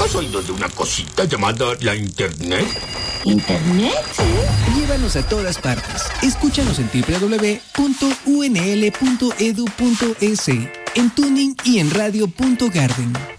¿Has oído de una cosita llamada la Internet? ¿Internet? Llévanos a todas partes. Escúchanos en www.unl.edu.es, en Tuning y en Radio.Garden.